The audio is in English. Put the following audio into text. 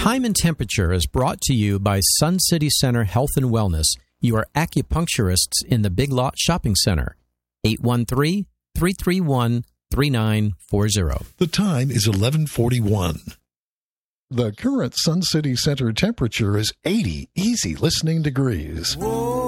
Time and Temperature is brought to you by Sun City Center Health and Wellness, your acupuncturists in the Big Lot Shopping Center. 813-331-3940. The time is 11:41. The current Sun City Center temperature is 80 easy listening degrees. Whoa.